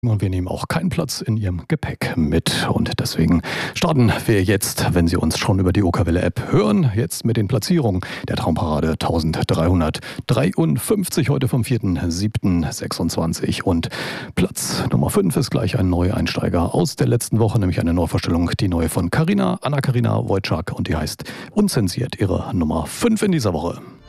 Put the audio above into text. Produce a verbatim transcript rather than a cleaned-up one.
Und wir nehmen auch keinen Platz in Ihrem Gepäck mit. Und deswegen starten wir jetzt, wenn Sie uns schon über die Okerwelle-App hören, jetzt mit den Platzierungen der Traumparade eintausenddreihundertdreiundfünfzig, heute vom vierten siebten sechsundzwanzig. Und Platz Nummer fünf ist gleich ein Neueinsteiger aus der letzten Woche, nämlich eine Neuvorstellung, die neue von Carina, Anna-Karina Wojcik, und die heißt Unzensiert, ihre Nummer fünf in dieser Woche.